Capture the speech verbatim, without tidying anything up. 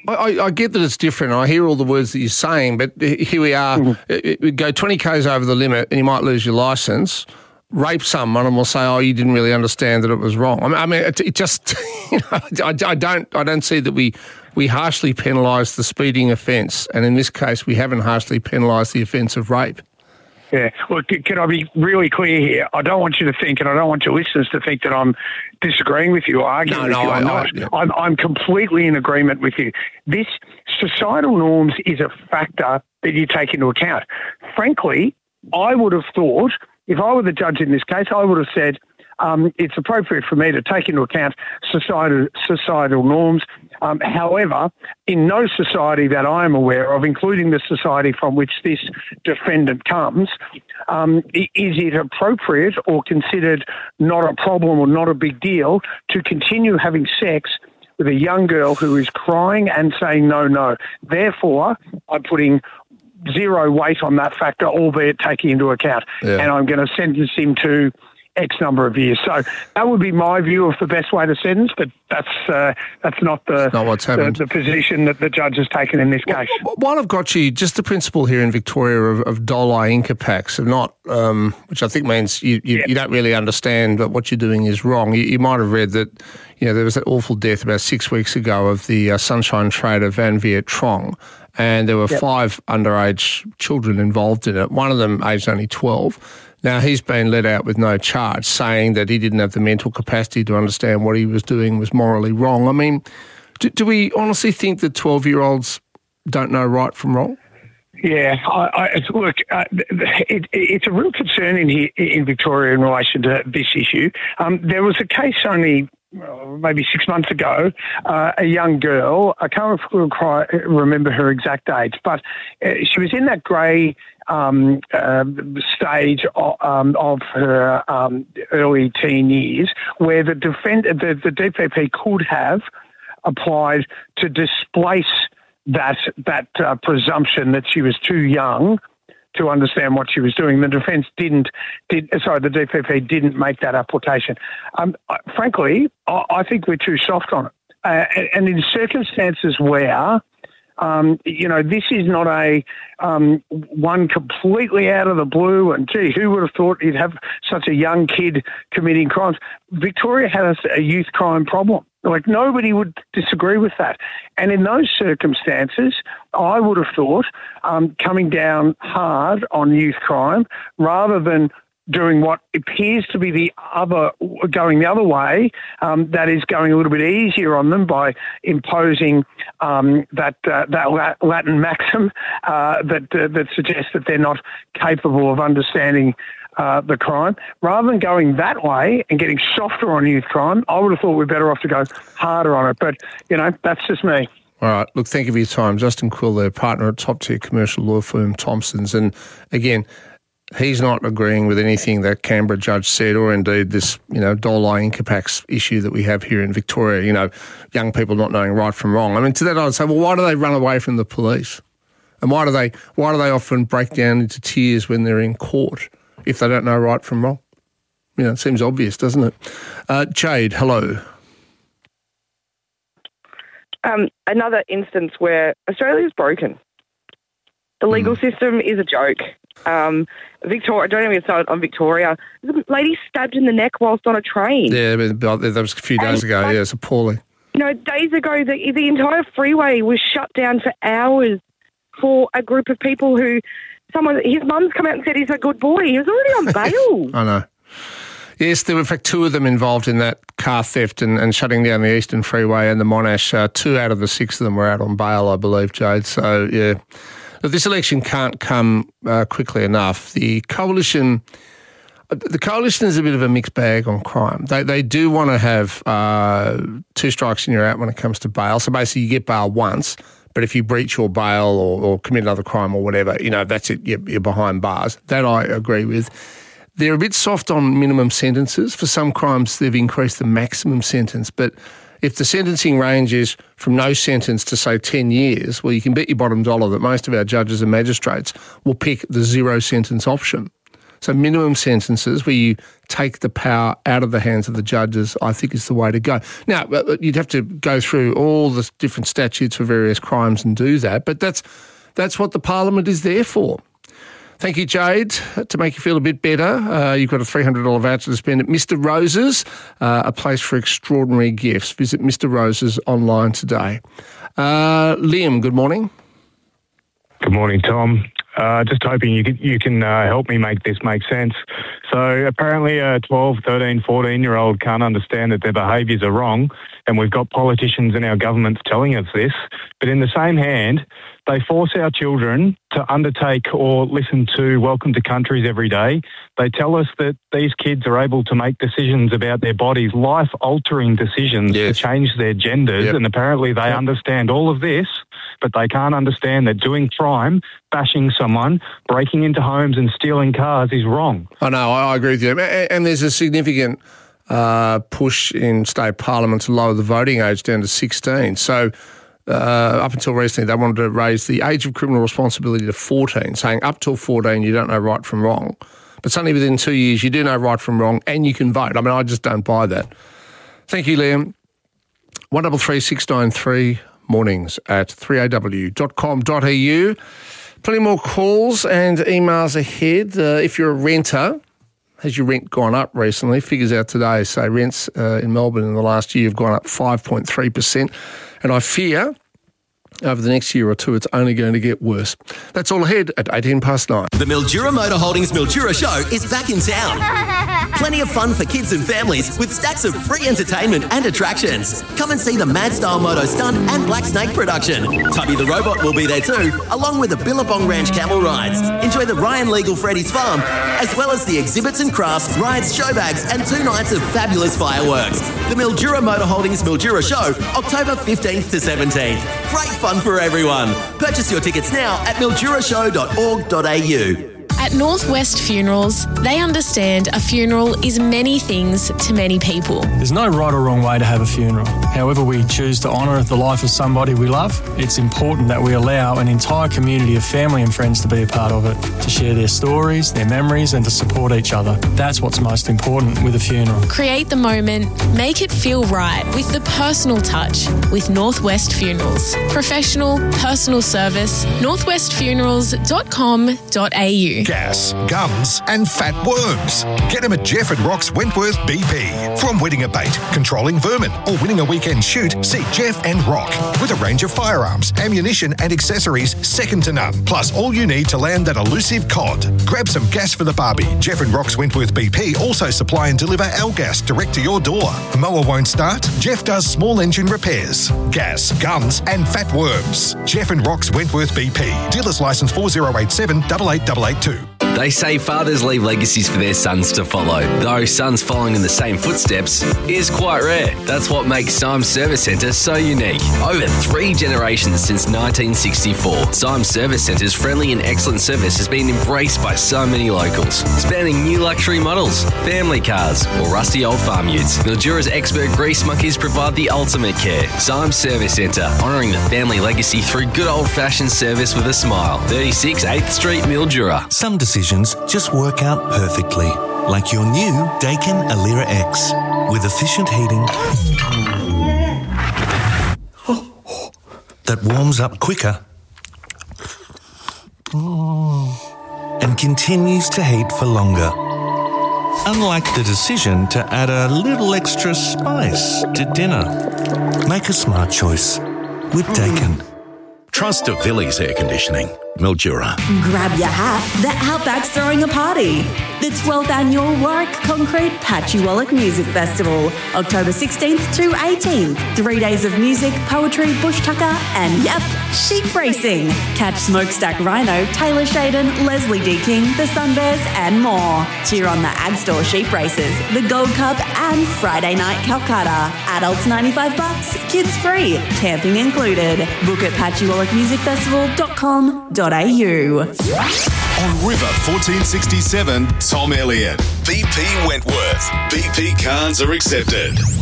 I, I get that it's different. I hear all the words that you're saying, but here we are. Mm-hmm. We go twenty kays over the limit and you might lose your licence. Rape someone and we'll say, oh, you didn't really understand that it was wrong. I mean, I mean it, it just, you know, I, I don't I don't see that we, we harshly penalise the speeding offence, and in this case we haven't harshly penalised the offence of rape. Yeah. Well, can I be really clear here? I don't want you to think, and I don't want your listeners to think that I'm disagreeing with you or arguing no, with no, you. I'm I, not. I, yeah. I'm, I'm completely in agreement with you. This societal norms is a factor that you take into account. Frankly, I would have thought, if I were the judge in this case, I would have said, um, it's appropriate for me to take into account societal, societal norms. Um, however, in no society that I am aware of, including the society from which this defendant comes, um, is it appropriate or considered not a problem or not a big deal to continue having sex with a young girl who is crying and saying no, no. Therefore, I'm putting zero weight on that factor, albeit taking into account. Yeah. And I'm going to sentence him to X number of years. So that would be my view of the best way to sentence, but that's uh, that's not the not what's happened. The, the position that the judge has taken in this case. Well, while I've got you, just the principle here in Victoria of, of doli incapax, of not, um, which I think means you, you, yeah. you don't really understand that what you're doing is wrong. You, you might have read that, you know, there was that awful death about six weeks ago of the uh, sunshine trader Van Viet Trong, and there were yep. five underage children involved in it, one of them aged only twelve. Now, he's been let out with no charge, saying that he didn't have the mental capacity to understand what he was doing was morally wrong. I mean, do, do we honestly think that twelve-year-olds don't know right from wrong? Yeah, I, I, look, uh, it, it's a real concern in here, in Victoria in relation to this issue. Um, there was a case only maybe six months ago, uh, a young girl, I can't remember her exact age, but uh, she was in that grey um, uh, stage of, um, of her um, early teen years where the, defend- the, the D P P could have applied to displace that, that uh, presumption that she was too young to understand what she was doing. The defence didn't, did, sorry, the D P P didn't make that application. Um, frankly, I, I think we're too soft on it. Uh, and in circumstances where, um, you know, this is not a um, one completely out of the blue and, gee, who would have thought you'd have such a young kid committing crimes? Victoria has a youth crime problem. Like, nobody would disagree with that. And in those circumstances, I would have thought um, coming down hard on youth crime rather than doing what appears to be the other, going the other way, um, that is going a little bit easier on them by imposing um, that uh, that Latin maxim uh, that uh, that suggests that they're not capable of understanding Uh, the crime. Rather than going that way and getting softer on youth crime, I would have thought we're better off to go harder on it. But, you know, that's just me. All right. Look, thank you for your time. Justin Quill, their partner at top-tier commercial law firm Thompson's. And, again, he's not agreeing with anything that Canberra judge said or, indeed, this, you know, doli incapax issue that we have here in Victoria, you know, young people not knowing right from wrong. I mean, to that I'd say, well, why do they run away from the police? And why do they why do they often break down into tears when they're in court if they don't know right from wrong? You know, it seems obvious, doesn't it? Uh, Jade, hello. Um, another instance where Australia is broken. The legal mm. system is a joke. Um, Victoria, don't even get started on Victoria. The lady stabbed in the neck whilst on a train. Yeah, that was a few days and, ago. Like, yeah, it's appalling. You know, days ago, the, the entire freeway was shut down for hours for a group of people who... Someone, his mum's come out and said he's a good boy. He was already on bail. I know. Yes, there were in fact two of them involved in that car theft and, and shutting down the Eastern Freeway and the Monash. Uh, two out of the six of them were out on bail, I believe, Jade. So, yeah. But this election can't come uh, quickly enough. The coalition... The coalition is a bit of a mixed bag on crime. They they do want to have uh, two strikes and you're out when it comes to bail. So basically you get bail once, but if you breach your bail or, or commit another crime or whatever, you know, that's it, you're, you're behind bars. That I agree with. They're a bit soft on minimum sentences. For some crimes they've increased the maximum sentence, but if the sentencing range is from no sentence to, say, ten years, well, you can bet your bottom dollar that most of our judges and magistrates will pick the zero sentence option. So minimum sentences where you take the power out of the hands of the judges, I think is the way to go. Now, you'd have to go through all the different statutes for various crimes and do that, but that's that's what the Parliament is there for. Thank you, Jade. To make you feel a bit better, uh, you've got a three hundred dollars voucher to spend at Mister Rose's, uh, a place for extraordinary gifts. Visit Mister Rose's online today. Uh, Liam, good morning. Good morning, Tom. Uh, just hoping you can, you can uh, help me make this make sense. So apparently a twelve, thirteen, fourteen-year-old can't understand that their behaviours are wrong, and we've got politicians in our governments telling us this. But in the same hand, they force our children to undertake or listen to Welcome to Countries every day. They tell us that these kids are able to make decisions about their bodies, life-altering decisions yes. to change their genders, yep. and apparently they yep. understand all of this, but they can't understand that doing crime, bashing someone, breaking into homes and stealing cars is wrong. I know, I agree with you. And there's a significant uh, push in state parliament to lower the voting age down to sixteen. So uh, up until recently, they wanted to raise the age of criminal responsibility to fourteen, saying up till fourteen, you don't know right from wrong. But suddenly within two years, you do know right from wrong and you can vote. I mean, I just don't buy that. Thank you, Liam. one three three six nine three mornings at three a w dot com dot a u. Plenty more calls and emails ahead. Uh, if you're a renter, has your rent gone up recently? Figures out today say rents uh, in Melbourne in the last year have gone up five point three percent. And I fear over the next year or two, it's only going to get worse. That's all ahead at eighteen past nine. The Mildura Motor Holdings Mildura Show is back in town. Plenty of fun for kids and families with stacks of free entertainment and attractions. Come and see the Mad Style Moto Stunt and Black Snake production. Tubby the Robot will be there too, along with the Billabong Ranch camel rides. Enjoy the Ryan Legal Freddy's Farm, as well as the exhibits and crafts, rides, show bags, and two nights of fabulous fireworks. The Mildura Motor Holdings Mildura Show, October fifteenth to seventeenth. Great fun for everyone. Purchase your tickets now at mildura show dot org dot a u. At Northwest Funerals, they understand a funeral is many things to many people. There's no right or wrong way to have a funeral. However we choose to honour the life of somebody we love, it's important that we allow an entire community of family and friends to be a part of it, to share their stories, their memories, and to support each other. That's what's most important with a funeral. Create the moment, make it feel right with the personal touch with Northwest Funerals. Professional, personal service, northwest funerals dot com dot a u. Gas, guns and fat worms. Get them at Jeff and Rock's Wentworth B P. From wetting a bait, controlling vermin or winning a weekend shoot, see Jeff and Rock. With a range of firearms, ammunition and accessories second to none. Plus all you need to land that elusive cod. Grab some gas for the barbie. Jeff and Rock's Wentworth B P also supply and deliver L-gas direct to your door. Mower won't start? Jeff does small engine repairs. Gas, guns and fat worms. Jeff and Rock's Wentworth B P. Dealer's licence four zero eight seven eight eight eight eight two. They say fathers leave legacies for their sons to follow, though sons following in the same footsteps is quite rare. That's what makes Symes Service Centre so unique. Over three generations since nineteen sixty-four, Symes Service Centre's friendly and excellent service has been embraced by so many locals, spanning new luxury models, family cars, or rusty old farm utes. Mildura's expert grease monkeys provide the ultimate care. Symes Service Centre, honouring the family legacy through good old-fashioned service with a smile. thirty-six eighth Street, Mildura. Some decisions just work out perfectly, like your new Daikin Alira X with efficient heating that warms up quicker and continues to heat for longer. Unlike the decision to add a little extra spice to dinner. Make a smart choice with Daikin. Trust of Villiers Air Conditioning, Mildura. Grab your hat, the Outback's throwing a party. The twelfth Annual Warwick Concrete Patchy Wallach Music Festival, October sixteenth to eighteenth. Three days of music, poetry, bush tucker, and yep, sheep racing. Catch Smokestack Rhino, Taylor Shaden, Leslie D. King, the Sunbears, and more. Cheer on the Agstore Sheep Races, the Gold Cup, and Friday Night Calcutta. Adults ninety-five bucks, kids free, camping included. Book at patchy wallach music festival dot com dot a u. On River fourteen sixty-seven, Tom Elliott. B P Wentworth. B P cards are accepted.